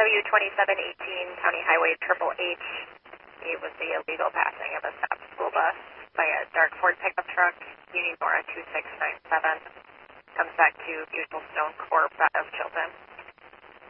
W2718, County Highway Triple H. It was the illegal passing of a stopped school bus by a dark Ford pickup truck, Union Nora 2697. Comes back to Butyl Stone Corp out of Chilton.